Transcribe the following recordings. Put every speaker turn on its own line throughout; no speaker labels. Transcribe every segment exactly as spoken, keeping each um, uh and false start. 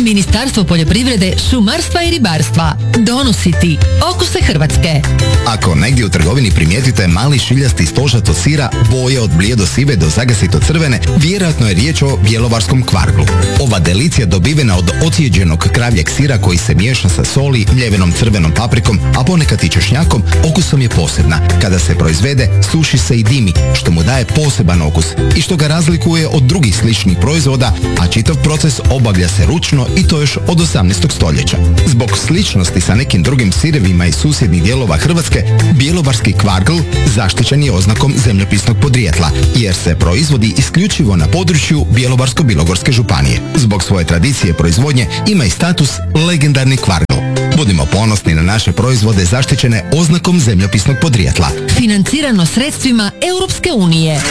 Ministarstvo poljoprivrede, šumarstva i ribarstva donosi ti okuse Hrvatske.
Ako negdje u trgovini primijetite mali šiljasti stožad od sira boje od blijedo sive do zagasito crvene, vjerojatno je riječ o bjelovarskom kvarglu. Ova delicija dobivena od ocijeđenog kravljeg sira koji se miješa sa soli, mljevenom crvenom paprikom, a ponekad i češnjakom, okusom je posebna. Kada se proizvede, suši se i dimi, što mu daje poseban okus i što ga razlikuje od drugih sličnih proizvoda, a čitav proces obavlja se ručno i to još od osamnaestog stoljeća. Zbog sličnosti sa nekim drugim sirevima iz susjednih dijelova Hrvatske, bjelovarski kvargl zaštićen je oznakom zemljopisnog podrijetla, jer se proizvodi isključivo na području Bjelovarsko-bilogorske županije. Zbog svoje tradicije proizvodnje ima i status legendarni kvargl. Budimo ponosni na naše proizvode zaštićene oznakom zemljopisnog podrijetla.
Financirano sredstvima Europske unije.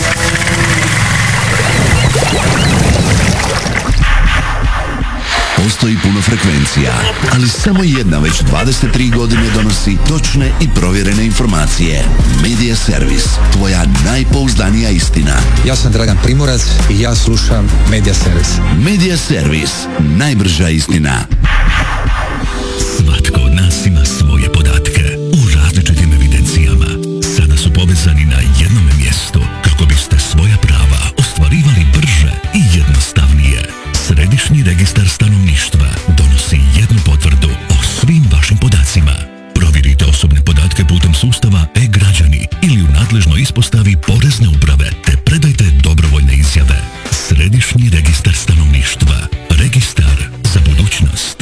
Postoji puno frekvencija, ali samo jedna već dvadeset tri godine donosi točne i provjerene informacije. Media Servis, tvoja najpouzdanija istina.
Ja sam Dragan Primorac i ja slušam Media Servis.
Media Servis, najbrža istina.
Svatko od nas ima svoje podatke u različitim evidencijama. Sada su povezani na jednom mjestu kako biste svoja prava ostvarivali brže i jednostavnije. Središnji registar stanovništva donosi jednu potvrdu o svim vašim podacima. Provjerite osobne podatke putem sustava e-građani ili u nadležnoj ispostavi porezne uprave te predajte dobrovoljne izjave. Središnji registar stanovništva. Registar za budućnost.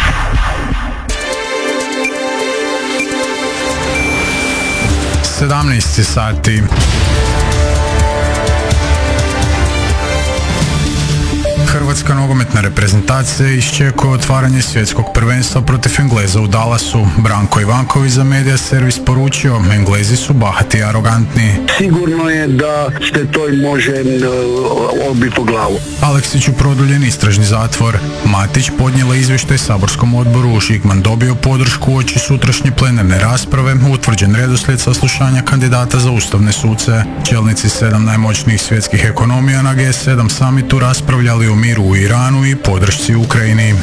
sedamnaest sati. Hrvatska nogometna reprezentacija iščekuje otvaranje svjetskog prvenstva protiv Engleza u Dallasu. Branko Ivanković za Media Servis poručio, Englezi su bahati i arogantni.
Sigurno je da se to i može uh, obiti po glavu.
Aleksiću produljen istražni zatvor. Matić podnijela izvještaj saborskom odboru, Žigman dobio podršku uoči sutrašnje plenarne rasprave, utvrđen redoslijed saslušanja kandidata za ustavne suce. Čelnici sedam najmoćnijih svjetskih ekonomija na G sedam summitu raspravljali o miru u Iranu i podršci Ukrajini.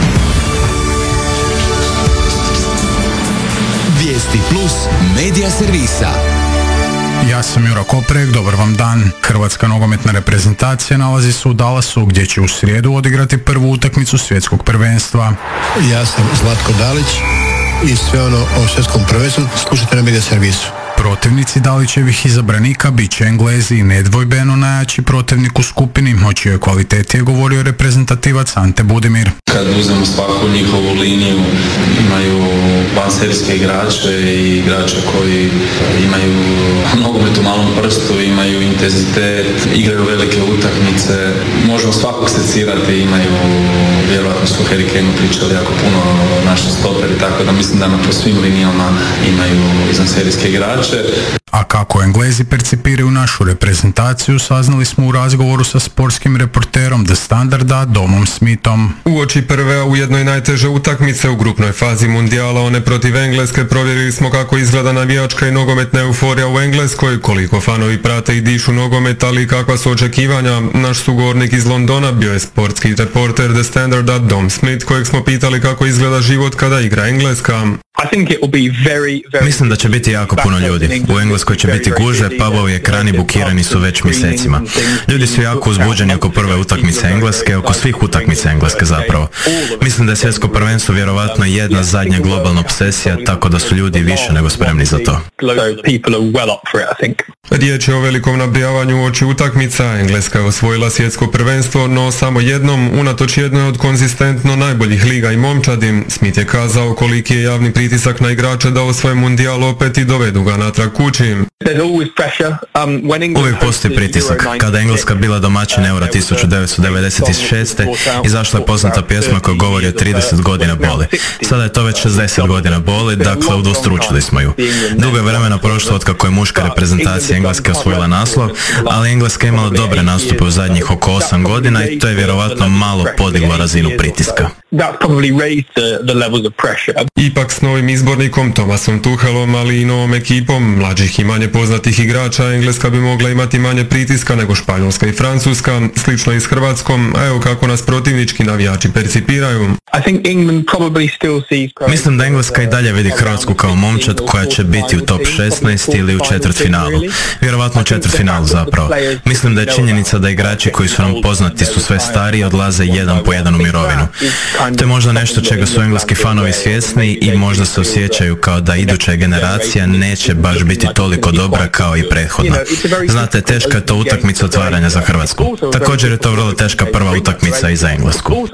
Vijesti plus Media Servisa.
Ja sam Jura Koprek, dobar vam dan. Hrvatska nogometna reprezentacija nalazi se u Dallasu gdje će u srijedu odigrati prvu utakmicu svjetskog prvenstva.
Ja sam Zlatko Dalić i sve ono o svjetskom prvenstvu slušajte na Media Servisu.
Protivnici Dalićevih izabranika bit će Englezi i nedvojbeno najjači protivnik u skupini, o čijoj kvaliteti je govorio reprezentativac Ante Budimir.
Kad uzmemo svaku njihovu liniju, imaju vanserijske igrače i igrače koji imaju nogomet u malom prstu, imaju intenzitet, igraju velike utakmice, možemo svakog secirati, imaju, vjerojatno su Harry Kane pričali jako puno naši stoperi, tako da mislim da na po svim linijama imaju izvanserijske igrače.
A kako Englezi percipiraju našu reprezentaciju, saznali smo u razgovoru sa sportskim reporterom The Standarda Domom Smithom.
Uoči prve, a ujedno i najteže utakmice u grupnoj fazi mundijala, one protiv Engleske, provjerili smo kako izgleda navijačka i nogometna euforija u Engleskoj, koliko fanovi prate i dišu nogomet, ali i kakva su očekivanja. Naš sugovornik iz Londona bio je sportski reporter The Standarda Dom Smith, kojeg smo pitali kako izgleda život kada igra Engleska.
Mislim da će biti jako puno ljudi. U Engleskoj će biti gužve, pubovi i ekrani bukirani su već mjesecima. Ljudi su jako uzbuđeni oko prve utakmice Engleske, oko svih utakmica Engleske zapravo. Mislim da je svjetsko prvenstvo vjerovatno jedna zadnja globalna obsesija, tako da su ljudi više nego spremni za to.
Riječ je o velikom nabrijavanju uoči utakmica. Engleska je osvojila svjetsko prvenstvo, no samo jednom, unatoč jednoj od konzistentno najboljih liga i momčadi. Smith je kazao koliki je javni pritisak na igrače da osvoje mundijal opet i dovedu ga natrag kući.
Uvijek postoji pritisak. Kada je Engleska bila domaćin Eura tisuću devetsto devedeset šeste. izašla je poznata pjesma koja govori o trideset godina boli. Sada je to već šezdeset godina boli, dakle udvostručili smo ju. Dugo je vremena prošlo od kako je muška reprezentacija Engleske osvojila naslov, ali Engleska je imala dobre nastupe u zadnjih oko osam godina i to je vjerovatno malo podiglo razinu pritiska.
Ipak snovi novim izbornikom Thomasom Tuchelom, ali i novom ekipom mlađih i manje poznatih igrača, Engleska bi mogla imati manje pritiska nego Španjolska i Francuska, slično i s Hrvatskom, a evo kako nas protivnički navijači percipiraju.
Mislim da Engleska i dalje vidi Hrvatsku kao momčad koja će biti u top šesnaest ili u četvrtfinalu. Vjerovatno u četvrtfinalu zapravo. Mislim da je činjenica da igrači koji su nam poznati su sve stariji, odlaze jedan po jedan u mirovinu. To je možda nešto čega su engleski fanovi svjesni i možda se osjećaju kao da iduća generacija neće baš biti toliko dobra kao i prethodna. Znate, teška je to utakmica otvaranja za Hrvatsku. Također je to vrlo teška prva utakmica i za Englesku.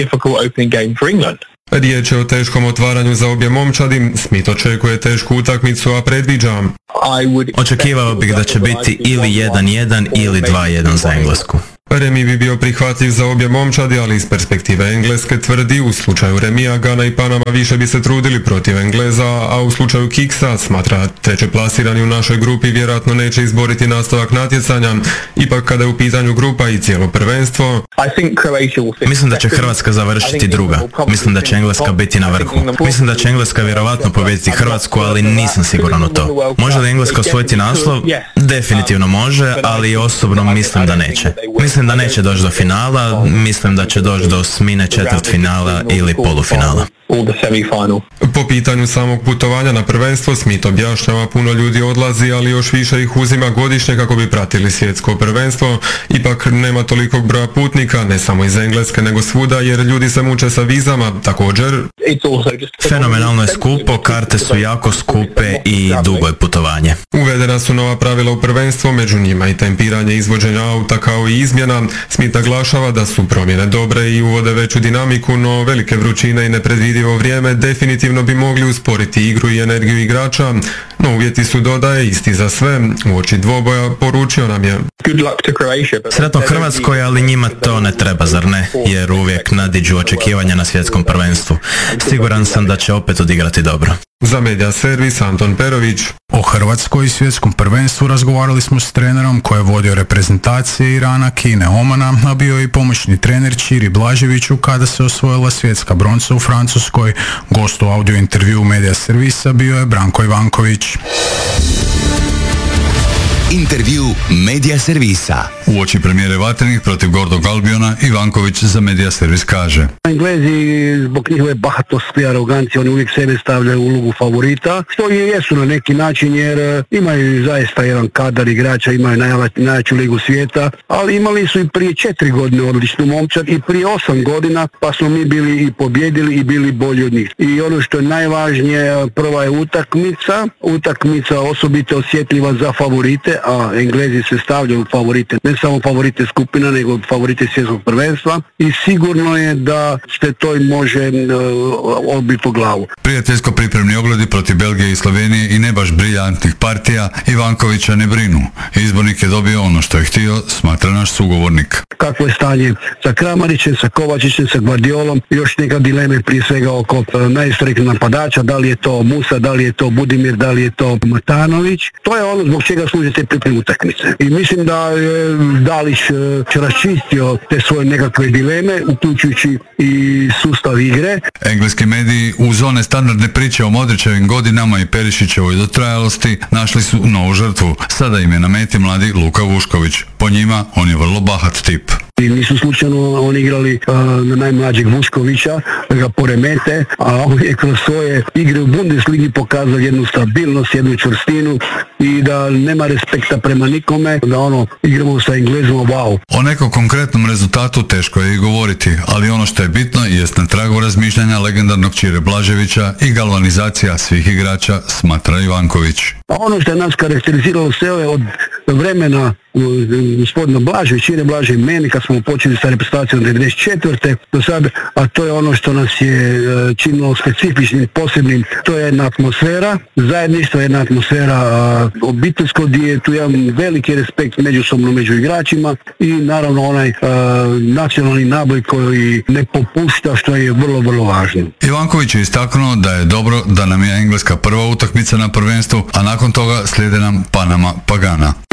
Riječ je o teškom otvaranju za obje momčadi. Smith očekuje tešku utakmicu, a predviđa:
očekivao bih da će biti ili jedan jedan ili dva jedan za Englesku.
Remi bi bio prihvatljiv za obje momčadi, ali iz perspektive Engleske tvrdi u slučaju remija Gana i Panama više bi se trudili protiv Engleza, a u slučaju Kiksa smatra treće plasirani u našoj grupi vjerojatno neće izboriti nastavak natjecanja. Ipak kada je u pitanju grupa i cijelo prvenstvo,
mislim da će Hrvatska završiti druga. Mislim da će Engleska biti na vrhu. Mislim da će Engleska vjerojatno pobijediti Hrvatsku, ali nisam siguran u to. Može li Engleska osvojiti naslov? Definitivno može, ali osobno mislim da neće. Mislim da neće doći do finala, mislim da će doći do osmine, četvrtfinala ili polufinala.
Po pitanju samog putovanja na prvenstvo, Smith objašnjava: puno ljudi odlazi, ali još više ih uzima godišnje kako bi pratili svjetsko prvenstvo. Ipak nema tolikog broja putnika, ne samo iz Engleske nego svuda, jer ljudi se muče sa vizama. Također,
fenomenalno je skupo, karte su jako skupe i dugo je putovanje.
Uvedena su nova pravila u prvenstvo, među njima i tempiranje izvođenja auta kao i izmjena. Smith naglašava da su promjene dobre i uvode veću dinamiku, no velike vrućine i nepredvidivo vrijeme definitivno bi mogli usporiti igru i energiju igrača, no uvjeti su, dodaje, isti za sve. Uoči dvoboja poručio nam je:
sretno Hrvatskoj, ali njima to ne treba, zar ne? Jer uvijek nadiđu očekivanja na svjetskom prvenstvu. Siguran sam da će opet odigrati dobro.
Za Media Servis Anton Perović.
O Hrvatskoj i svjetskom prvenstvu razgovarali smo s trenerom koji je vodio reprezentacije Irana, Kine, Omana, a bio je i pomoćni trener Čiri Blaževiću kada se osvojila svjetska bronca u Francuskoj. Gost u audio intervju Media Servisa bio je Branko Ivanković.
Intervju Media Servisa.
Uoči premijere Vatrenih protiv Gordog Albiona, Ivanković za Media Servis kaže:
Englezi zbog njihove bahatosti i arogancije oni uvijek sebe stavljaju u ulogu favorita, što i jesu na neki način, jer imaju zaista jedan kadar igrača, imaju najjaču ligu svijeta, ali imali su i prije četiri godine odličnu momčad i prije osam godina, pa smo mi bili i pobjedili i bili bolji od njih. I ono što je najvažnije, prva je utakmica, utakmica osobito osjetljiva za favorite, a Englezi se stavljaju favorite, ne samo favorite skupina, nego favorite svjetskog prvenstva, i sigurno je da se to i može uh, odbiti po glavu.
Prijateljsko pripremni ogledi protiv Belgije i Slovenije i ne baš briljantnih partija Ivankovića ne brinu. Izbornik je dobio ono što je htio, smatra naš sugovornik.
Kakvo je stanje sa Kramarićem, sa Kovačićem, sa Guardiolom, još neka dileme prije svega oko uh, najstreknih napadača, da li je to Musa, da li je to Budimir, da li je to Matanović. To je ono zbog čega služi te pripremne utakmice. I mislim da je Dalić raščistio te svoje nekakve dileme, uključujući i sustav igre.
Engleski mediji uz one standardne priče o Modrićevim godinama i Perišićevoj dotrajalosti našli su novu žrtvu. Sada im je na meti mladi Luka Vušković. Po njima on je vrlo bahat tip.
I nisu slučajno oni igrali uh, na najmlađeg Vuškovića, da ga poremete, a on je kroz svoje igre u Bundesligi pokazao jednu stabilnost, jednu čvrstinu i da nema respekta prema nikome, da ono igramo sa Englezima, wow.
O nekom konkretnom rezultatu teško je i govoriti, ali ono što je bitno jest na tragu razmišljanja legendarnog Čire Blaževića i galvanizacija svih igrača, smatra Ivanković.
A ono što je nas karakteriziralo sve ove od vremena gospodina Blažević, Čire Blaže i meni, kad smo počeli sa reprezentacijom devedeset četvrte do sad, a to je ono što nas je činilo specifičnim, posebnim, to je jedna atmosfera, zajedništvo, jedna atmosfera obiteljsko, gdje je tu jedan veliki respekt međusobno među igračima i naravno onaj a, nacionalni naboj koji ne popušta, što je vrlo, vrlo važno.
Ivanković je istaknuo da je dobro da nam je Engleska prva utakmica na prvenstvu, a nakon toga slijede nam Panama pa Gana.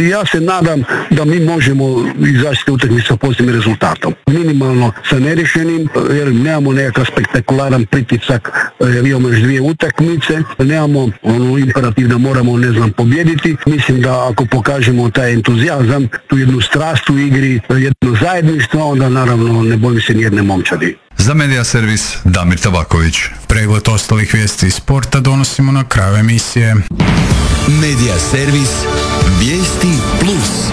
i ja se nadam da mi možemo izaći te utakmice sa pozitivnim rezultatom. Minimalno sa nerješenim, jer nemamo nekakav spektakularan pritisak, jer imamo još dvije utakmice, nemamo ono imperativ da moramo, ne znam, pobjediti. Mislim da ako pokažemo taj entuzijazam, tu jednu strast u igri, jedno zajedništvo, onda naravno ne bojim se nijedne momčadi.
Za Medija servis Damir Tabaković.
Pregled ostalih vijesti iz sporta donosimo na kraju emisije.
Medija servis Vijesti plus.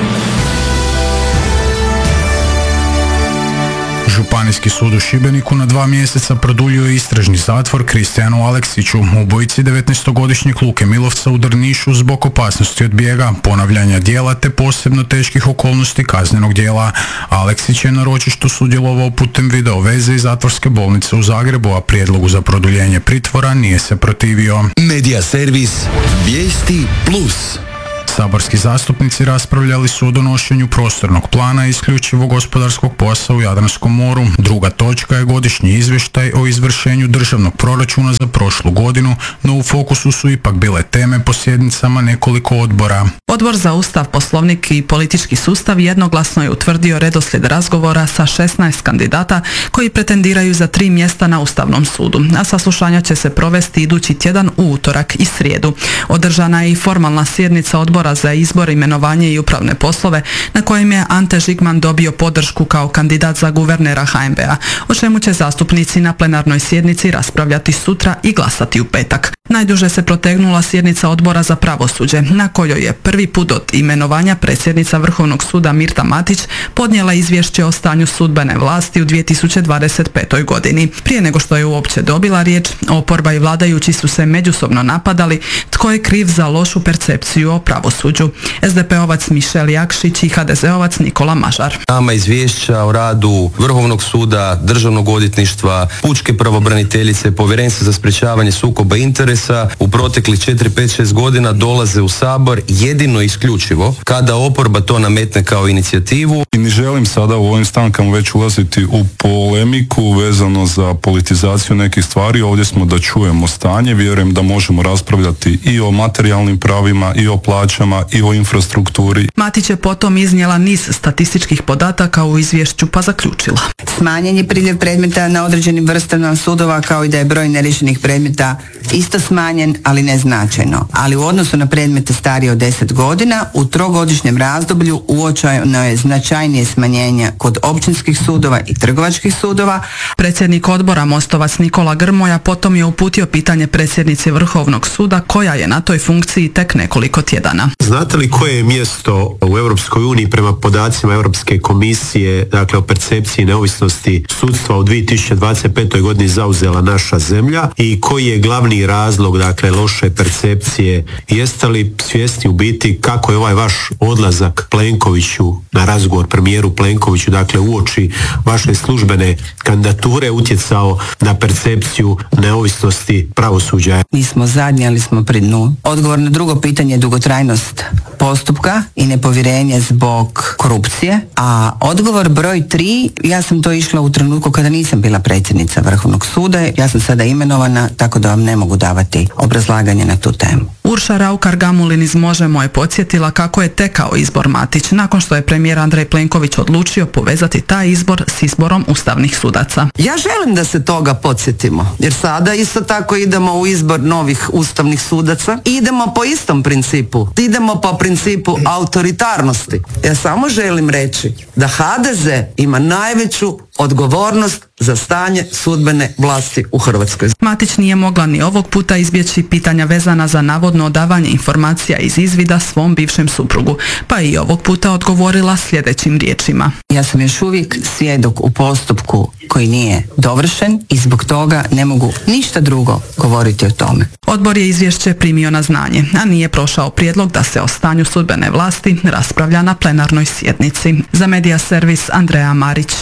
Županijski sud u Šibeniku na dva mjeseca produljuje istražni zatvor Kristijanu Aleksiću, ubojici devetnaestogodišnjeg Luke Milovca u Drnišu zbog opasnosti od bijega, ponavljanja djela te posebno teških okolnosti kaznenog djela. Aleksić je na ročištu sudjelovao putem video veze iz zatvorske bolnice u Zagrebu, a prijedlogu za produljenje pritvora nije se protivio.
Medija servis Vijesti plus.
Saborski zastupnici raspravljali su o donošenju prostornog plana isključivog gospodarskog pojasa u Jadranskom moru. Druga točka je godišnji izvještaj o izvršenju državnog proračuna za prošlu godinu, no u fokusu su ipak bile teme po sjednicama nekoliko odbora.
Odbor za Ustav, Poslovnik i politički sustav jednoglasno je utvrdio redoslijed razgovora sa šesnaest kandidata koji pretendiraju za tri mjesta na Ustavnom sudu, a saslušanja će se provesti idući tjedan u utorak i srijedu. Održana je i formalna sjednica odbora za izbor, imenovanje i upravne poslove na kojem je Ante Žigman dobio podršku kao kandidat za guvernera H N B-a, o čemu će zastupnici na plenarnoj sjednici raspravljati sutra i glasati u petak. Najduže se protegnula sjednica odbora za pravosuđe, na kojoj je prvi put od imenovanja predsjednica Vrhovnog suda Mirta Matić podnijela izvješće o stanju sudbene vlasti u dvije tisuće dvadeset petoj godini. Prije nego što je uopće dobila riječ, oporba i vladajući su se međusobno napadali tko je kriv za lošu percepciju o pravosuđu. S D P-ovac Mišel Jakšić i H D Z-ovac Nikola Mažar.
Nama izvješća o radu Vrhovnog suda, Državnog odvjetništva, Pučke pravobraniteljice, Povjerenstva za sprječavanje sukoba interesa u proteklih četiri, pet, šest godina dolaze u Sabor jedino isključivo kada oporba to nametne kao inicijativu.
I ne želim sada u ovim stankama već ulaziti u polemiku vezano za politizaciju nekih stvari. Ovdje smo da čujemo stanje, vjerujem da možemo raspravljati i o materijalnim pravima, i o plaćama, i o infrastrukturi.
Matić je potom iznijela niz statističkih podataka u izvješću pa zaključila.
Smanjen je priljev predmeta na određenim vrstama sudova, kao i da je broj neriješenih predmeta isto smanjen, ali ne značajno. Ali u odnosu na predmete starije od deset godina, u trogodišnjem razdoblju uočeno je značajnije smanjenje kod općinskih sudova i trgovačkih sudova.
Predsjednik odbora Mostovac Nikola Grmoja potom je uputio pitanje predsjednici Vrhovnog suda koja je na toj funkciji tek nekoliko tjedana.
Znate li koje je mjesto u Europskoj uniji prema podacima Europske komisije, dakle o percepciji neovisnosti sudstva u dvije tisuće dvadeset petoj godini zauzela naša zemlja i koji je glavni razlog, dakle, loše percepcije? Jeste li svjesni u biti kako je ovaj vaš odlazak Plenkoviću na razgovor, premijeru Plenkoviću, dakle uoči vaše službene kandidature utjecao na percepciju neovisnosti pravosuđa?
Nismo zadnji, ali smo pri dnu. Odgovor na drugo pitanje je dugotrajnost postupka i nepovjerenje zbog korupcije. A odgovor broj tri, ja sam to išla u trenutku kada nisam bila predsjednica Vrhovnog suda, ja sam sada imenovana, tako da vam ne mogu davati obrazlaganje na tu temu.
Urša Raukar-Gamulin iz Možemo je podsjetila kako je tekao izbor Matić nakon što je premijer Andrej Plenković odlučio povezati taj izbor s izborom ustavnih sudaca.
Ja želim da se toga podsjetimo, jer sada isto tako idemo u izbor novih ustavnih sudaca i idemo po istom principu. Idemo po principu autoritarnosti. Ja samo želim reći da H D Z ima najveću odgovornost za stanje sudbene vlasti u Hrvatskoj.
Matić nije mogla ni ovog puta izbjeći pitanja vezana za navodno odavanje informacija iz izvida svom bivšem suprugu, pa i ovog puta odgovorila sljedećim riječima.
Ja sam još uvijek svjedok u postupku koji nije dovršen i zbog toga ne mogu ništa drugo govoriti o tome.
Odbor je izvješće primio na znanje, a nije prošao prijedlog da se o stanju sudbene vlasti raspravlja na plenarnoj sjednici. Za Medija servis Andreja Marić.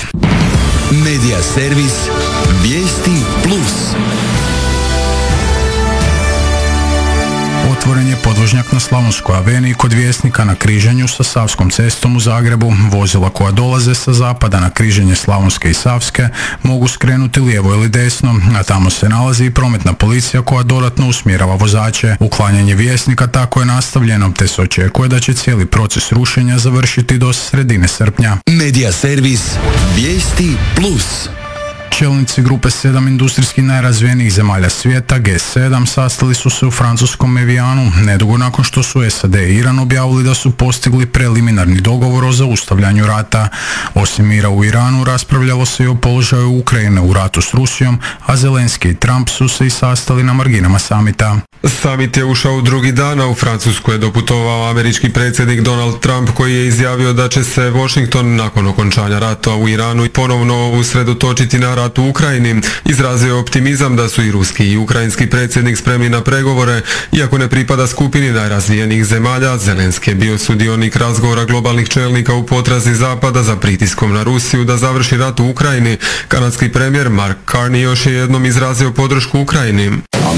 Medija servis Vijesti plus.
zatvoren je podvožnjak na Slavonskoj aveniji kod Vjesnika na križanju sa Savskom cestom u Zagrebu. Vozila koja dolaze sa zapada na križanje Slavonske i Savske mogu skrenuti lijevo ili desno, a tamo se nalazi i prometna policija koja dodatno usmjerava vozače. Uklanjanje Vjesnika tako je nastavljeno, te se očekuje da će cijeli proces rušenja završiti do sredine srpnja.
Medija servis Vijesti plus.
Čelnici grupe sedam industrijski najrazvijenijih zemalja svijeta G sedam sastali su se u francuskom Evianu nedugo nakon što su S A D i Iran objavili da su postigli preliminarni dogovor o zaustavljanju rata. Osim mira u Iranu raspravljalo se i o položaju Ukrajine u ratu s Rusijom, a Zelenski i Trump su se i sastali na marginama samita.
Samit je ušao u drugi dan, a u Francusku je doputovao američki predsjednik Donald Trump koji je izjavio da će se Washington nakon okončanja rata u Iranu ponovno usredotočiti na rat u Ukrajini. Izrazio je optimizam da su i ruski i ukrajinski predsjednik spremni na pregovore, iako ne pripada skupini najrazvijenijih zemalja. Zelenski je bio sudionik razgovora globalnih čelnika u potrazi Zapada za pritiskom na Rusiju da završi rat u Ukrajini. Kanadski premijer Mark Carney još je jednom izrazio podršku Ukrajini.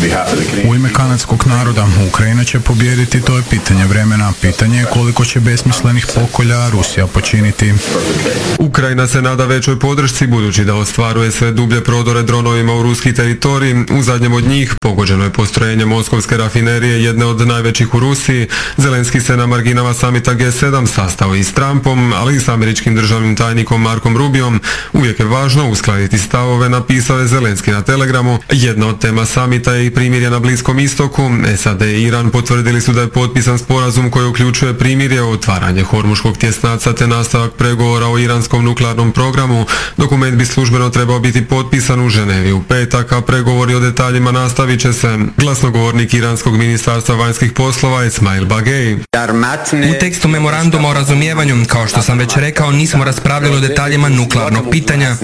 U ime kanadskog naroda, Ukrajina će pobijediti, to je pitanje vremena. Pitanje je koliko će besmislenih pokolja Rusija počiniti.
Ukrajina se nada većoj podršci budući da ostvaruje sve dublje prodore dronovima u ruski teritorij. U zadnjem od njih pogođeno je postrojenje Moskovske rafinerije, jedne od najvećih u Rusiji. Zelenski se na marginama samita G sedam sastao i s Trumpom, ali i s američkim državnim tajnikom Markom Rubiom. Uvijek je važno uskladiti stavove, napisao je Zelenski na Telegramu. Jedna od tema samita je i primirje na Bliskom istoku. S A D i Iran potvrdili su da je potpisan sporazum koji uključuje primirje, otvaranje Hormuškog tjesnaca te nastavak pregovora o iranskom nuklearnom programu. Dokument bi službeno trebao biti potpisan u Ženevi u petak, a pregovori o detaljima nastavit će se. Glasnogovornik iranskog ministarstva vanjskih poslova Esmail Bagej.
U tekstu memoranduma o razumijevanju, kao što sam već rekao, nismo raspravljali o detaljima nuklearnog pitanja.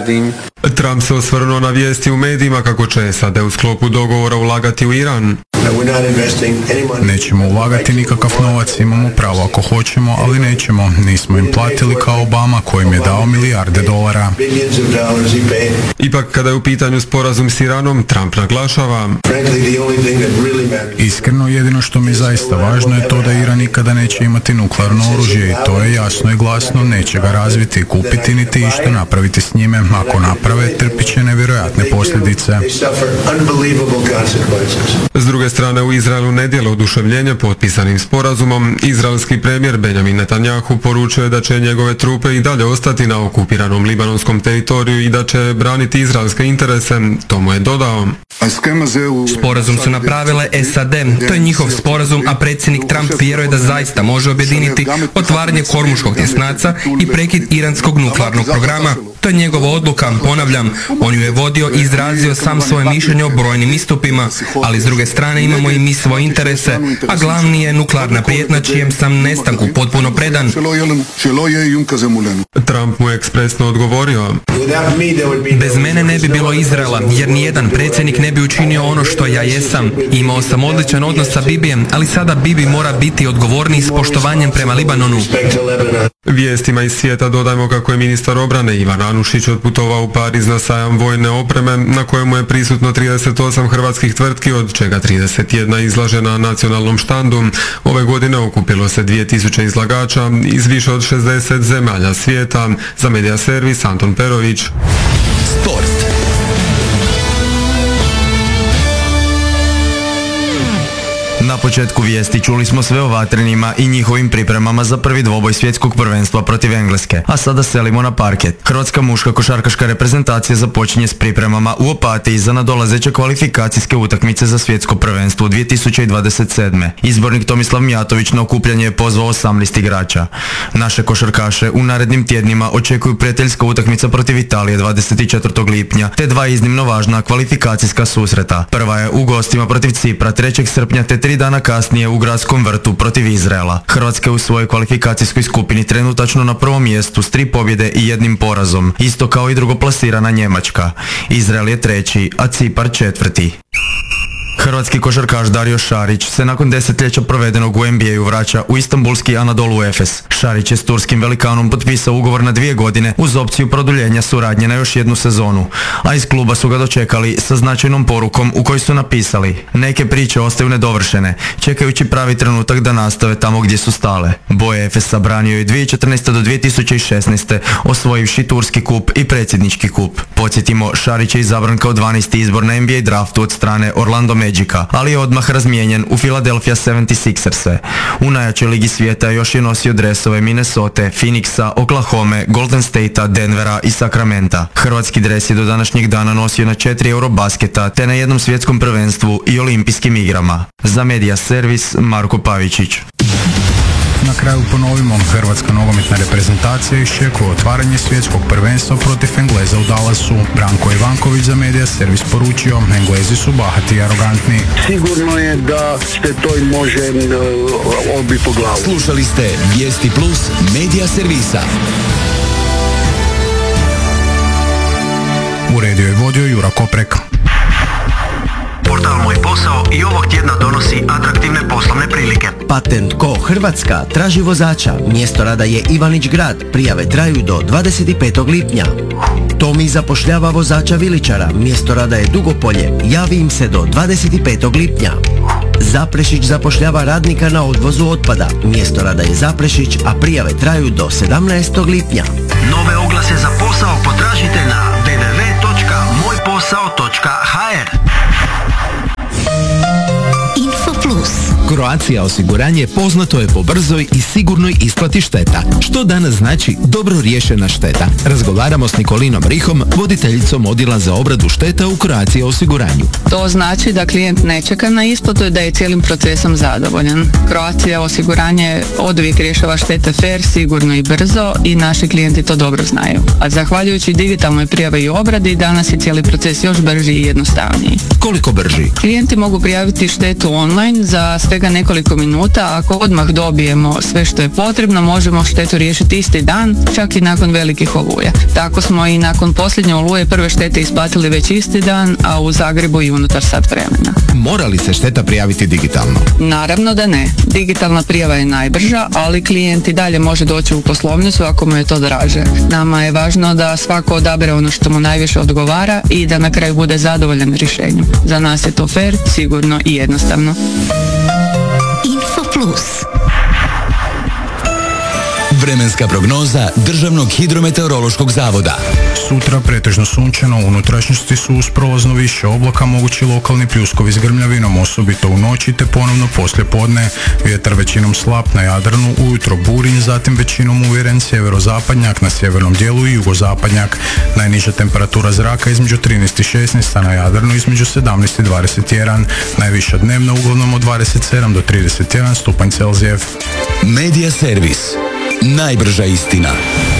Trump se osvrnuo na vijesti u medijima kako će S A D u sklopu dogovora ulagati u Iran.
Nećemo ulagati nikakav novac, imamo pravo ako hoćemo, ali nećemo. Nismo im platili kao Obama koji im je dao milijarde dolara.
Ipak kada je u pitanju sporazum s Iranom, Trump naglašava:
Iskreno, jedino što mi je zaista važno je to da Iran nikada neće imati nuklearno oružje i to je jasno i glasno, neće ga razviti, kupiti niti išta napraviti s njime. Ako naprave, trpit će nevjerojatne posljedice.
S druge strane, u Izraelu ne dijele oduševljenje potpisanim sporazumom. Izraelski premijer Benjamin Netanjahu poručio je da će njegove trupe i dalje ostati na okupiranom libanonskom teritoriju i da će braniti izraelske interese. To mu je dodao:
Sporazum su napravile S A D, to je njihov sporazum, a predsjednik Trump vjeruje da zaista može objediniti otvaranje Hormuškog tjesnaca i prekid iranskog nuklearnog programa. To je njegova odluka, ponavljam, on ju je vodio i izrazio sam svoje mišljenje o brojnim istupima, ali s druge strane imamo i mi svoje interese, a glavni je nuklearna prijetnja čijem sam nestanku potpuno predan.
Trump mu je ekspresno odgovorio:
Bez mene ne bi bilo Izraela, jer nijedan predsjednik ne bi učinio ono što ja jesam. Imao sam odličan odnos sa Bibijem, ali sada Bibi mora biti odgovorniji s poštovanjem prema Libanonu.
Vijestima iz svijeta dodajmo kako je ministar obrane Ivan Anušić otputovao u Pariz na sajam vojne opreme na kojemu je prisutno trideset osam hrvatskih tvrtki, od čega trideset jedna izlažena na nacionalnom štandu. Ove godine okupilo se dvije tisuće izlagača iz više od šezdeset zemalja svijeta. Za Medija servis Anton Perović.
Sport.
Na početku vijesti čuli smo sve o vatrenima i njihovim pripremama za prvi dvoboj svjetskog prvenstva protiv Engleske, a sada selimo na parket. Hrvatska muška košarkaška reprezentacija započinje s pripremama u Opatiji za nadolazeće kvalifikacijske utakmice za svjetsko prvenstvo u dvije tisuće dvadeset sedme. Izbornik Tomislav Mijatović na okupljanje je pozvao osamnaest igrača. Naše košarkaše u narednim tjednima očekuju prijateljska utakmica protiv Italije dvadeset četvrtog lipnja, te dva iznimno važna kvalifikacijska susreta. Prva je u gostima protiv Cipra trećeg srpnja, te tri dana kasnije u Gradskom vrtu protiv Izraela. Hrvatska je u svojoj kvalifikacijskoj skupini trenutačno na prvom mjestu s tri pobjede i jednim porazom, isto kao i drugoplasirana Njemačka. Izrael je treći, a Cipar četvrti. Hrvatski košarkaš Dario Šarić se nakon desetljeća provedenog u N B A-u vraća u istanbulski Anadolu Efes. Šarić je s turskim velikanom potpisao ugovor na dvije godine uz opciju produljenja suradnje na još jednu sezonu, a iz kluba su ga dočekali sa značajnom porukom u kojoj su napisali: neke priče ostaju nedovršene, čekajući pravi trenutak da nastave tamo gdje su stale. Boje Efesa branio je dvije tisuće četrnaeste do dvije tisuće šesnaeste, osvojivši turski kup i predsjednički kup. Podsjetimo, Šarić je izabran kao dvanaesti izbor na N B A draftu od strane Orlando Magica, ali je odmah razmijenjen u Philadelphia sedamdeset šesters. U najjačoj ligi svijeta još je nosio dresove Minnesota, Phoenixa, Oklahome, Golden Statea, Denvera i Sacramenta. Hrvatski dres je do današnjeg dana nosio na četiri Eurobasketa te na jednom svjetskom prvenstvu i olimpijskim igrama. Za Media Servis, Marko Pavičić.
Na kraju ponovimo, hrvatska nogometna reprezentacija iščekuje otvaranje svjetskog prvenstva protiv Engleza u Dallasu. Branko Ivanković za Media Servis poručio: Englezi su bahati i arogantni.
Sigurno je da se to i može uh, obi po glavu.
Slušali ste Vijesti Plus Media Servisa.
Uredio je vodio Jura Koprek.
Portal Moj posao i ovog tjedna donosi atraktivne poslovne prilike.
Patent ko Hrvatska traži vozača. Mjesto rada je Ivanić Grad. Prijave traju do dvadeset petog lipnja. Tomi zapošljava vozača viličara. Mjesto rada je Dugopolje. Javi im se do dvadeset petog lipnja. Zaprešić zapošljava radnika na odvozu otpada. Mjesto rada je Zaprešić, a prijave traju do sedamnaestog lipnja.
Nove oglase za posao potražite na w w w točka moj posao točka h r.
Plus. Croatia osiguranje poznato je po brzoj i sigurnoj isplati šteta, što danas znači dobro riješena šteta. Razgovaramo s Nikolinom Rihom, voditeljicom odjela za obradu šteta u Croatia osiguranju.
To znači da klijent ne čeka na isplatu i da je cijelim procesom zadovoljan. Croatia osiguranje oduvijek rješava štete fair, sigurno i brzo i naši klijenti to dobro znaju. A zahvaljujući digitalnoj prijavi i obradi, danas je cijeli proces još brži i jednostavniji.
Koliko brži?
Klijenti mogu prijaviti štetu online za svega nekoliko minuta. Ako odmah dobijemo sve što je potrebno, možemo štetu riješiti isti dan, čak i nakon velikih oluja. Tako smo i nakon posljednje oluje prve štete isplatili već isti dan, a u Zagrebu i unutar sat vremena.
Mora li se šteta prijaviti digitalno?
Naravno da ne. Digitalna prijava je najbrža, ali klijent i dalje može doći u poslovnicu ako mu je to draže. Nama je važno da svako odabere ono što mu najviše odgovara i da na kraju bude zadovoljan rješenjem. Za nas je to fair, sigurno i jednostavno.
Info Plus. Vremenska prognoza Državnog hidrometeorološkog zavoda.
Sutra pretežno sunčano, u unutrašnjosti su uz prolazno više oblaka, mogući lokalni pljuskovi s grmljavinom, osobito u noći te ponovno poslije podne. Vjetar većinom slab na Jadranu, ujutro burin, zatim većinom uvjeren sjeverozapadnjak na sjevernom dijelu i jugozapadnjak. Najniža temperatura zraka između trinaest i šesnaest, a na Jadranu između sedamnaest i dvadeset jedan. Najviša dnevna uglavnom od dvadeset sedam do trideset jedan stupanj Celzijev.
Media Servis. Najbrža istina.